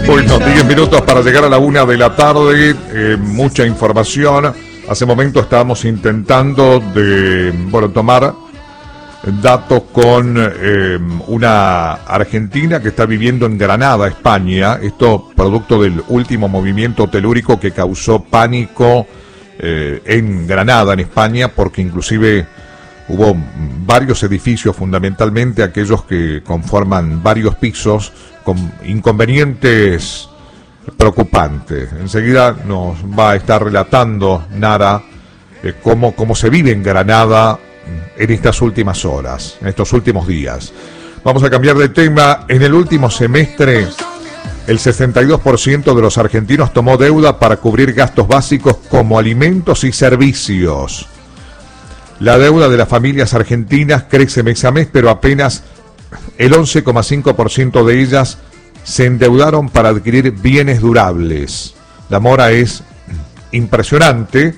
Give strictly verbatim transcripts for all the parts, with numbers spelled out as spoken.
Bueno, diez minutos para llegar a la una de la tarde, eh, mucha información. Hace momento estábamos intentando de, bueno, tomar datos con eh, una argentina que está viviendo en Granada, España. Esto producto del último movimiento telúrico que causó pánico eh, en Granada, en España, porque inclusive hubo varios edificios, fundamentalmente aquellos que conforman varios pisos, con inconvenientes preocupantes. Enseguida nos va a estar relatando Nara eh, cómo, cómo se vive en Granada en estas últimas horas, en estos últimos días. Vamos a cambiar de tema. En el último semestre, el sesenta y dos por ciento de los argentinos tomó deuda para cubrir gastos básicos como alimentos y servicios. La deuda de las familias argentinas crece mes a mes, pero apenas el once coma cinco por ciento de ellas se endeudaron para adquirir bienes durables. La mora es impresionante.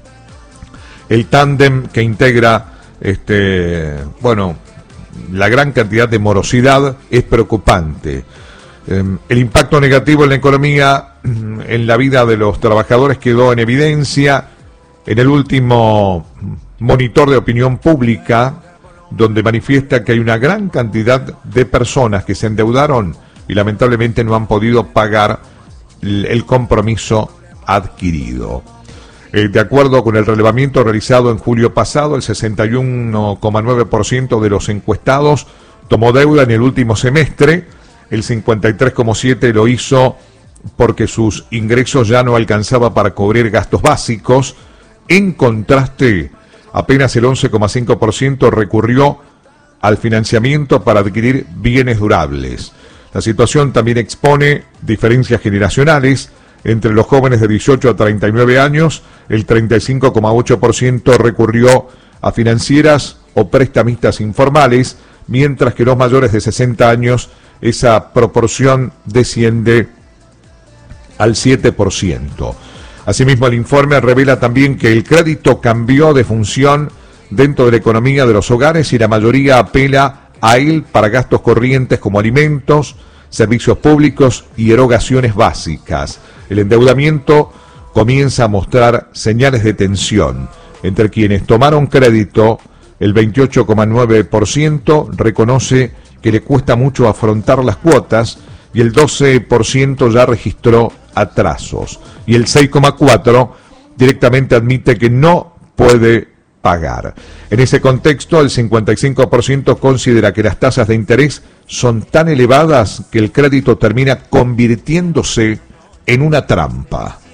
El tándem que integra este, bueno, la gran cantidad de morosidad es preocupante. Eh, el impacto negativo en la economía, en la vida de los trabajadores quedó en evidencia en el último monitor de opinión pública, donde manifiesta que hay una gran cantidad de personas que se endeudaron y lamentablemente no han podido pagar el compromiso adquirido. Eh, de acuerdo con el relevamiento realizado en julio pasado, el sesenta y uno coma nueve por ciento de los encuestados tomó deuda en el último semestre, el cincuenta y tres coma siete por ciento lo hizo porque sus ingresos ya no alcanzaban para cubrir gastos básicos. En contraste, apenas el once coma cinco por ciento recurrió al financiamiento para adquirir bienes durables. La situación también expone diferencias generacionales. Entre los jóvenes de dieciocho a treinta y nueve años, el treinta y cinco coma ocho por ciento recurrió a financieras o prestamistas informales, mientras que los mayores de sesenta años, esa proporción desciende al siete por ciento. Asimismo, el informe revela también que el crédito cambió de función dentro de la economía de los hogares y la mayoría apela a él para gastos corrientes como alimentos, servicios públicos y erogaciones básicas. El endeudamiento comienza a mostrar señales de tensión. Entre quienes tomaron crédito, el veintiocho coma nueve por ciento reconoce que le cuesta mucho afrontar las cuotas y el doce por ciento ya registró atrasos. Y el seis coma cuatro por ciento directamente admite que no puede pagar. En ese contexto, el cincuenta y cinco por ciento considera que las tasas de interés son tan elevadas que el crédito termina convirtiéndose en una trampa.